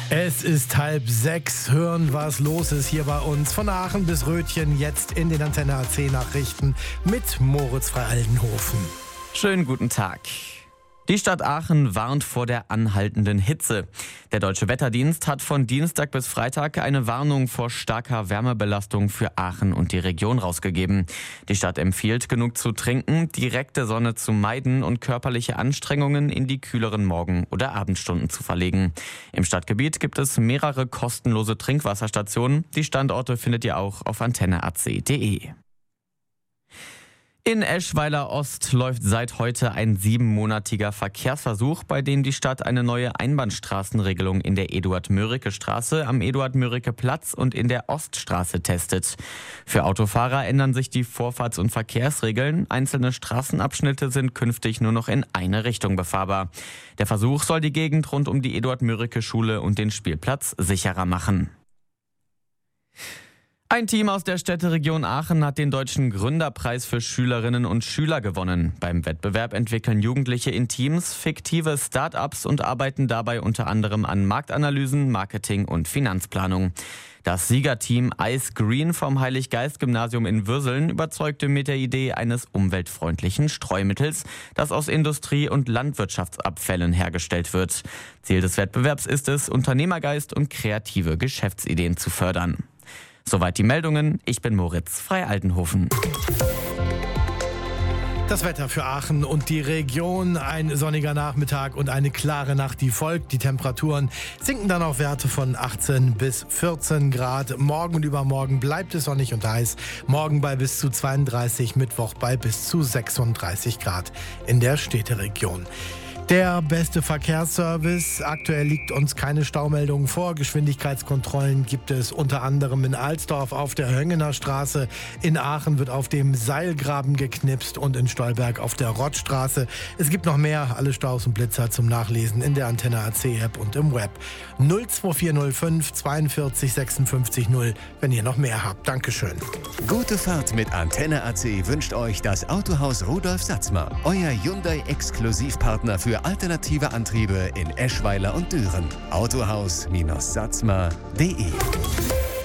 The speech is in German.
Es ist 5:30. Hören, was los ist hier bei uns. Von Aachen bis Rötchen, jetzt in den Antenne AC Nachrichten mit Moritz Frei-Aldenhofen. Schönen guten Tag. Die Stadt Aachen warnt vor der anhaltenden Hitze. Der Deutsche Wetterdienst hat von Dienstag bis Freitag eine Warnung vor starker Wärmebelastung für Aachen und die Region rausgegeben. Die Stadt empfiehlt, genug zu trinken, direkte Sonne zu meiden und körperliche Anstrengungen in die kühleren Morgen- oder Abendstunden zu verlegen. Im Stadtgebiet gibt es mehrere kostenlose Trinkwasserstationen. Die Standorte findet ihr auch auf antenneac.de. In Eschweiler Ost läuft seit heute ein 7-monatiger Verkehrsversuch, bei dem die Stadt eine neue Einbahnstraßenregelung in der Eduard-Mörike-Straße, am Eduard-Mörike-Platz und in der Oststraße testet. Für Autofahrer ändern sich die Vorfahrts- und Verkehrsregeln. Einzelne Straßenabschnitte sind künftig nur noch in eine Richtung befahrbar. Der Versuch soll die Gegend rund um die Eduard-Mörike-Schule und den Spielplatz sicherer machen. Ein Team aus der Städteregion Aachen hat den Deutschen Gründerpreis für Schülerinnen und Schüler gewonnen. Beim Wettbewerb entwickeln Jugendliche in Teams fiktive Start-ups und arbeiten dabei unter anderem an Marktanalysen, Marketing und Finanzplanung. Das Siegerteam Ice Green vom Heilig-Geist-Gymnasium in Würseln überzeugte mit der Idee eines umweltfreundlichen Streumuttels, das aus Industrie- und Landwirtschaftsabfällen hergestellt wird. Ziel des Wettbewerbs ist es, Unternehmergeist und kreative Geschäftsideen zu fördern. Soweit die Meldungen. Ich bin Moritz Frei-Aldenhofen. Das Wetter für Aachen und die Region. Ein sonniger Nachmittag und eine klare Nacht, die folgt. Die Temperaturen sinken dann auf Werte von 18 bis 14 Grad. Morgen und übermorgen bleibt es sonnig und heiß. Morgen bei bis zu 32, Mittwoch bei bis zu 36 Grad in der Städteregion. Der beste Verkehrsservice. Aktuell liegt uns keine Staumeldung vor. Geschwindigkeitskontrollen gibt es unter anderem in Alsdorf auf der Höngener Straße. In Aachen wird auf dem Seilgraben geknipst und in Stolberg auf der Rottstraße. Es gibt noch mehr. Alle Staus und Blitzer zum Nachlesen in der Antenne AC App und im Web. 02405 42 56 0, wenn ihr noch mehr habt. Dankeschön. Gute Fahrt mit Antenne AC wünscht euch das Autohaus Rudolf Satzmer. Euer Hyundai-Exklusivpartner für alternative Antriebe in Eschweiler und Düren. Autohaus-satzmer.de